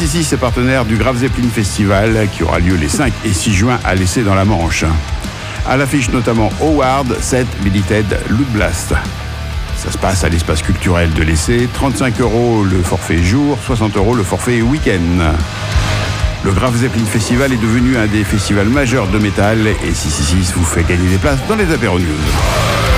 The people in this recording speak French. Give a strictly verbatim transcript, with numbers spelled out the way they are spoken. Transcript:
six six est partenaire du Graf Zeppelin Festival qui aura lieu les cinq et six juin à l'Essai dans la Manche. À l'affiche notamment Howard, Set, Milited, Loot Blast. Ça se passe à l'espace culturel de l'Essai, trente-cinq euros le forfait jour, soixante euros le forfait week-end. Le Graf Zeppelin Festival est devenu un des festivals majeurs de métal et six cent soixante-six vous fait gagner des places dans les apéros news.